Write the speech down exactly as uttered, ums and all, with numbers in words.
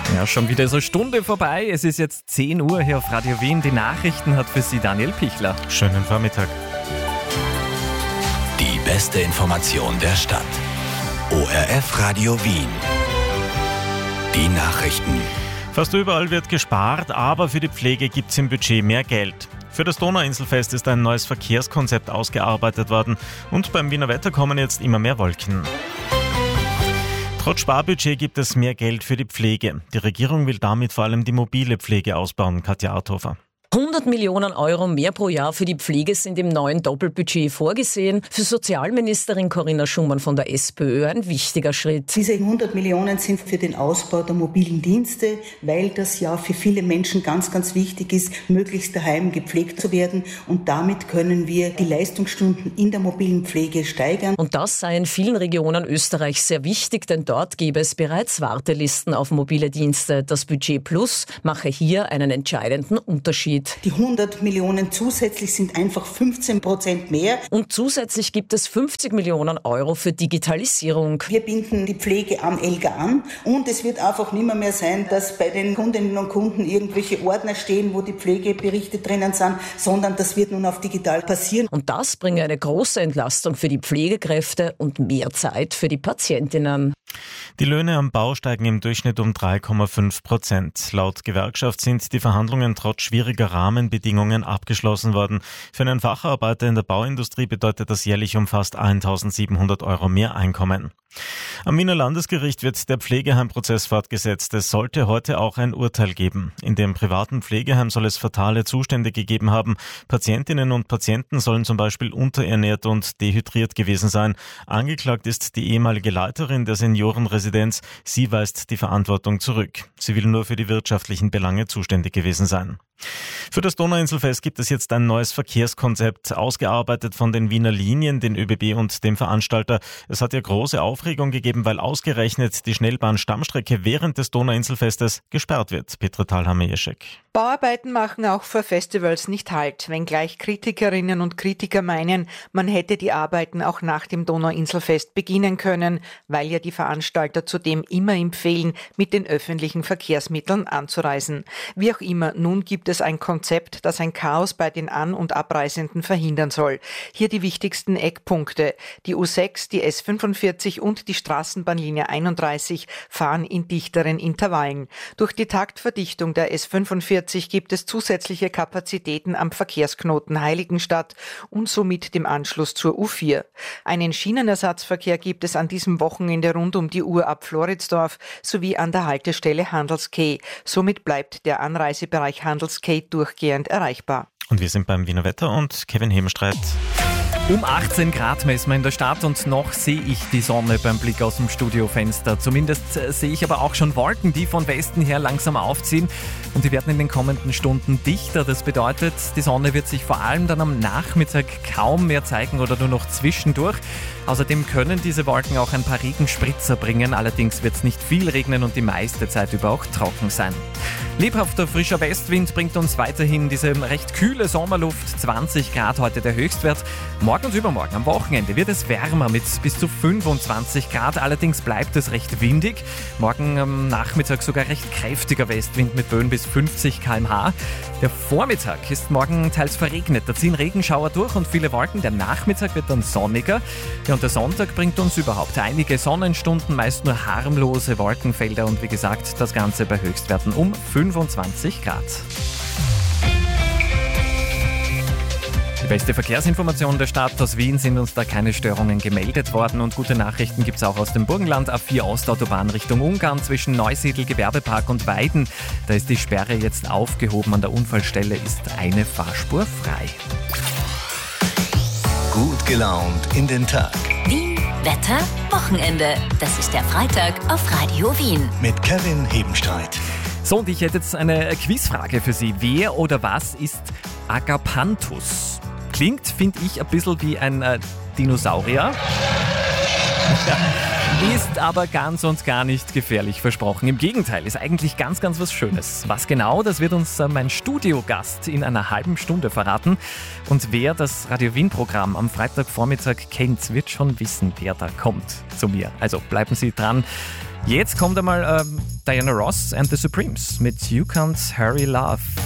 Ja, schon wieder so eine Stunde vorbei. Es ist jetzt zehn Uhr hier auf Radio Wien. Die Nachrichten hat für Sie Daniel Pichler. Schönen Vormittag. Die beste Information der Stadt. O R F Radio Wien. Die Nachrichten. Fast überall wird gespart, aber für die Pflege gibt es im Budget mehr Geld. Für das Donauinselfest ist ein neues Verkehrskonzept ausgearbeitet worden und beim Wiener Wetter kommen jetzt immer mehr Wolken. Trotz Sparbudget gibt es mehr Geld für die Pflege. Die Regierung will damit vor allem die mobile Pflege ausbauen, Katja Arthofer. hundert Millionen Euro mehr pro Jahr für die Pflege sind im neuen Doppelbudget vorgesehen. Für Sozialministerin Corinna Schumann von der SPÖ ein wichtiger Schritt. Diese hundert Millionen sind für den Ausbau der mobilen Dienste, weil das ja für viele Menschen ganz, ganz wichtig ist, möglichst daheim gepflegt zu werden. Und damit können wir die Leistungsstunden in der mobilen Pflege steigern. Und das sei in vielen Regionen Österreichs sehr wichtig, denn dort gäbe es bereits Wartelisten auf mobile Dienste. Das Budget Plus mache hier einen entscheidenden Unterschied. Die hundert Millionen zusätzlich sind einfach fünfzehn Prozent mehr. Und zusätzlich gibt es fünfzig Millionen Euro für Digitalisierung. Wir binden die Pflege am Elga an und es wird einfach nicht mehr, mehr sein, dass bei den Kundinnen und Kunden irgendwelche Ordner stehen, wo die Pflegeberichte drinnen sind, sondern das wird nun auf digital passieren. Und das bringe eine große Entlastung für die Pflegekräfte und mehr Zeit für die Patientinnen. Die Löhne am Bau steigen im Durchschnitt um drei Komma fünf Prozent. Laut Gewerkschaft sind die Verhandlungen trotz schwieriger Rahmenbedingungen abgeschlossen worden. Für einen Facharbeiter in der Bauindustrie bedeutet das jährlich um fast eintausendsiebenhundert Euro mehr Einkommen. Am Wiener Landesgericht wird der Pflegeheimprozess fortgesetzt. Es sollte heute auch ein Urteil geben. In dem privaten Pflegeheim soll es fatale Zustände gegeben haben. Patientinnen und Patienten sollen zum Beispiel unterernährt und dehydriert gewesen sein. Angeklagt ist die ehemalige Leiterin der Seniorenresidenz. Sie weist die Verantwortung zurück. Sie will nur für die wirtschaftlichen Belange zuständig gewesen sein. Für das Donauinselfest gibt es jetzt ein neues Verkehrskonzept, ausgearbeitet von den Wiener Linien, den ÖBB und dem Veranstalter. Es hat ja große Aufregung gegeben, weil ausgerechnet die Schnellbahn-Stammstrecke während des Donauinselfestes gesperrt wird. Petra Thalhammer-Jeschek. Bauarbeiten machen auch für Festivals nicht Halt, wenngleich Kritikerinnen und Kritiker meinen, man hätte die Arbeiten auch nach dem Donauinselfest beginnen können, weil ja die Veranstalter zudem immer empfehlen, mit den öffentlichen Verkehrsmitteln anzureisen. Wie auch immer, nun gibt es ein Konzept, das ein Chaos bei den An- und Abreisenden verhindern soll. Hier die wichtigsten Eckpunkte. Die U sechs, die S fünfundvierzig und die Straßenbahnlinie einunddreißig fahren in dichteren Intervallen. Durch die Taktverdichtung der S fünfundvierzig gibt es zusätzliche Kapazitäten am Verkehrsknoten Heiligenstadt und somit dem Anschluss zur U vier. Einen Schienenersatzverkehr gibt es an diesem Wochenende rund um die Uhr ab Floridsdorf sowie an der Haltestelle Handelsquai. Somit bleibt der Anreisebereich Handelsquai durchgehend erreichbar. Und wir sind beim Wiener Wetter und Kevin Hebenstreit. Um achtzehn Grad messen wir in der Stadt und noch sehe ich die Sonne beim Blick aus dem Studiofenster. Zumindest sehe ich aber auch schon Wolken, die von Westen her langsam aufziehen und die werden in den kommenden Stunden dichter. Das bedeutet, die Sonne wird sich vor allem dann am Nachmittag kaum mehr zeigen oder nur noch zwischendurch. Außerdem können diese Wolken auch ein paar Regenspritzer bringen, allerdings wird es nicht viel regnen und die meiste Zeit über auch trocken sein. Lebhafter, frischer Westwind bringt uns weiterhin diese recht kühle Sommerluft, zwanzig Grad heute der Höchstwert. Morgen und übermorgen am Wochenende wird es wärmer mit bis zu fünfundzwanzig Grad, allerdings bleibt es recht windig. Morgen am Nachmittag sogar recht kräftiger Westwind mit Böen bis fünfzig Kilometer pro Stunde. Der Vormittag ist morgen teils verregnet, da ziehen Regenschauer durch und viele Wolken. Der Nachmittag wird dann sonniger. Ja, und der Sonntag bringt uns überhaupt einige Sonnenstunden, meist nur harmlose Wolkenfelder und wie gesagt, das Ganze bei Höchstwerten um fünfundzwanzig Grad. Die beste Verkehrsinformation der Stadt aus Wien, sind uns da keine Störungen gemeldet worden und gute Nachrichten gibt es auch aus dem Burgenland. A vier Ostautobahn Richtung Ungarn zwischen Neusiedl, Gewerbepark und Weiden. Da ist die Sperre jetzt aufgehoben, an der Unfallstelle ist eine Fahrspur frei. Gut gelaunt in den Tag. Wien, Wetter, Wochenende. Das ist der Freitag auf Radio Wien. Mit Kevin Hebenstreit. So, und ich hätte jetzt eine Quizfrage für Sie. Wer oder was ist Agapanthus? Klingt, finde ich, ein bisschen wie ein äh, Dinosaurier. Ist aber ganz und gar nicht gefährlich, versprochen. Im Gegenteil, ist eigentlich ganz, ganz was Schönes. Was genau, das wird uns äh, mein Studiogast in einer halben Stunde verraten. Und wer das Radio Wien-Programm am Freitagvormittag kennt, wird schon wissen, wer da kommt zu mir. Also bleiben Sie dran. Jetzt kommt einmal ähm, Diana Ross and the Supremes mit You Can't Hurry Love.